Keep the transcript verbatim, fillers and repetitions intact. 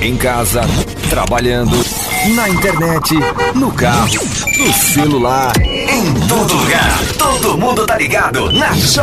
Em casa, trabalhando, na internet, no carro, no celular, em todo lugar. Todo mundo tá ligado na